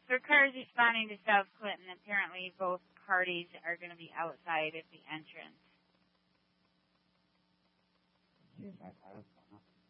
For cars responding to South Clinton, apparently both parties are going to be outside at the entrance.